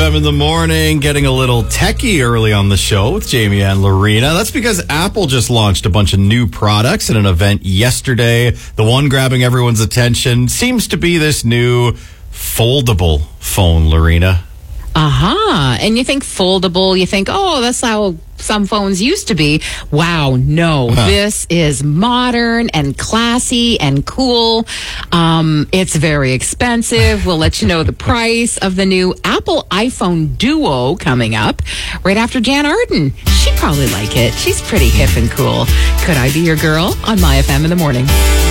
FM in the morning, getting a little techie early on the show with Jamie and Lorena. That's because Apple just launched a bunch of new products at an event yesterday. The one grabbing everyone's attention seems to be this new foldable phone, Lorena. And you think foldable, you think, oh, that's how some phones used to be. Wow, no. This is modern and classy and cool. It's very expensive. We'll let you know the price of the new Apple iPhone Duo coming up right after Jan Arden. She'd probably like it. She's pretty hip and cool. Could I be your girl on My FM in the morning?